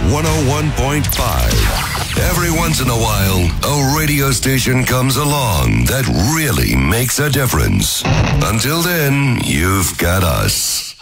101.5. Every once in a while, a radio station comes along that really makes a difference. Until then, you've got us.